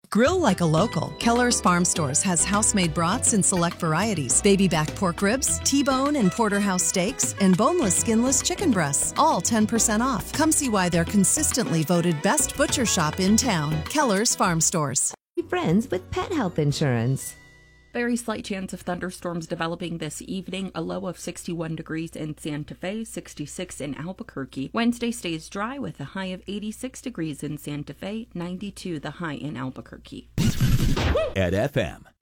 Grill like a local. Keller's Farm Stores has house-made brats in select varieties, baby back pork ribs, T-bone and porterhouse steaks, and boneless, skinless chicken breasts, all 10% off. Come see why they're consistently voted best butcher shop in town. Keller's Farm Stores. Be friends with Pet Health Insurance. Very slight chance of thunderstorms developing this evening. A low of 61 degrees in Santa Fe, 66 in Albuquerque. Wednesday stays dry with a high of 86 degrees in Santa Fe, 92 the high in Albuquerque. At FM